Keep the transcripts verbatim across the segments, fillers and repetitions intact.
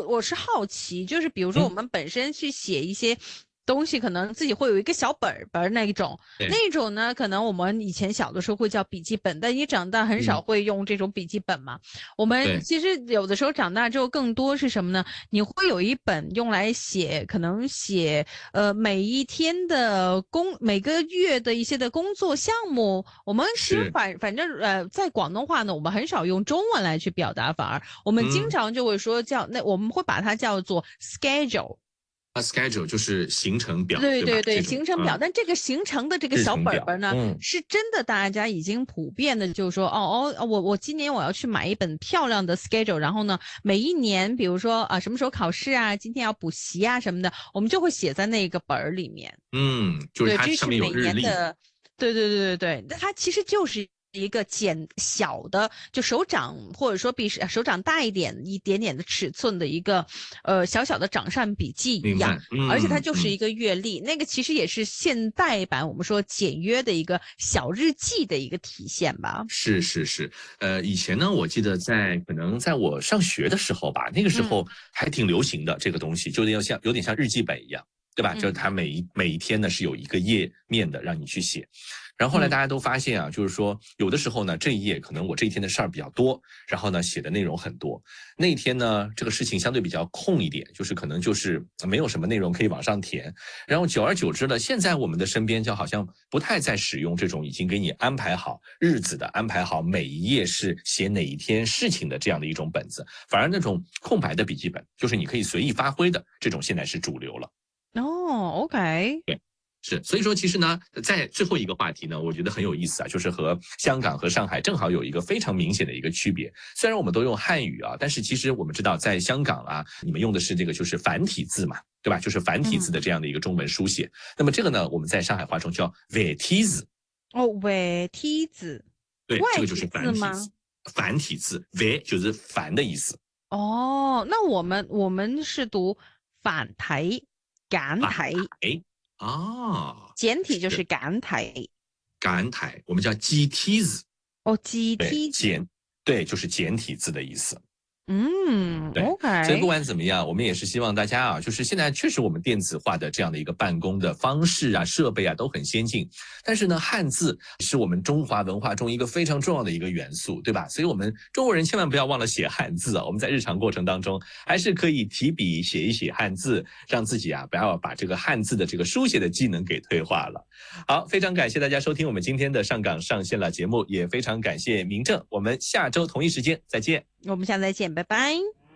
我是好奇，就是比如说我们本身去写一些东西，可能自己会有一个小本本那一种，那种呢，可能我们以前小的时候会叫笔记本，但你长大很少会用这种笔记本嘛。嗯、我们其实有的时候长大之后，更多是什么呢？你会有一本用来写，可能写呃每一天的工，每个月的一些的工作项目。我们其实反反正呃，在广东话呢，我们很少用中文来去表达，反而我们经常就会说叫、嗯、那我们会把它叫做 schedule。 啊 ，schedule 就是行程表， 对对对， 对行程表、嗯。但这个行程的这个小本本呢，嗯、是真的，大家已经普遍的，就是说，哦哦，我我今年我要去买一本漂亮的 schedule， 然后呢，每一年，比如说啊，什么时候考试啊，今天要补习啊什么的，我们就会写在那个本儿里面。 嗯，就是它上面有日历。 对对对对对，那它其实就是一个简小的，就手掌或者说比手掌大一点一点点的尺寸的一个呃小小的掌上笔记一样，嗯、而且它就是一个月历、嗯，那个其实也是现代版我们说简约的一个小日记的一个体现吧。 是是是，呃，以前呢，我记得在可能在我上学的时候吧，那个时候还挺流行的、嗯、这个东西，就有点像有点像日记本一样。对吧？就是它每一每一天呢是有一个页面的，让你去写。然后后来大家都发现啊，嗯、就是说有的时候呢，这一页可能我这一天的事儿比较多，然后呢写的内容很多。那一天呢，这个事情相对比较空一点，就是可能就是没有什么内容可以往上填。然后久而久之呢，现在我们的身边就好像不太再使用这种已经给你安排好日子的、安排好每一页是写哪一天事情的这样的一种本子，反而那种空白的笔记本，就是你可以随意发挥的这种，现在是主流了。 哦 ，OK， 对，是，所以说其实呢，在最后一个话题呢，我觉得很有意思啊，就是和香港和上海正好有一个非常明显的一个区别。虽然我们都用汉语啊，但是其实我们知道，在香港啊，你们用的是这个就是繁体字嘛，对吧？就是繁体字的这样的一个中文书写。嗯、那么这个呢，我们在上海话中叫繁体字。 哦，繁体字。 对，这个就是繁体字。繁体字，繁就是繁的意思。 哦，那我们我们是读繁體、簡體。 啊， 簡體就是簡體。 簡體，我们叫簡體字。 哦，簡體字。簡，对，就是简体字的意思。 嗯， 对 ，OK。 所以不管怎么样，我们也是希望大家啊，就是现在确实我们电子化的这样的一个办公的方式啊、设备啊都很先进，但是呢，汉字是我们中华文化中一个非常重要的一个元素，对吧？所以我们中国人千万不要忘了写汉字啊！我们在日常过程当中还是可以提笔写一写汉字，让自己啊不要把这个汉字的这个书写的技能给退化了。好，非常感谢大家收听我们今天的上港上线了节目，也非常感谢明正，我们下周同一时间再见。 我们下次再见，拜拜。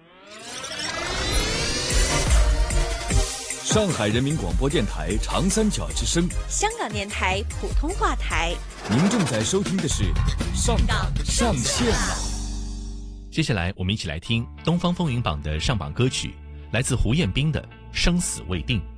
上海人民广播电台长三角之声， 香港电台普通话台。 您正在收听的是上港上线了。 接下来我们一起来听东方风云榜的上榜歌曲，来自胡彦斌的《生死未定》。